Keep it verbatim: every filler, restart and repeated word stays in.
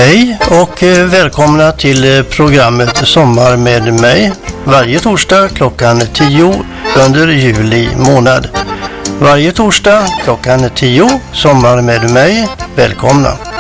Hej och välkomna till programmet Sommar med mig varje torsdag klockan tio under juli månad. Varje torsdag klockan tio, Sommar med mig. Välkomna!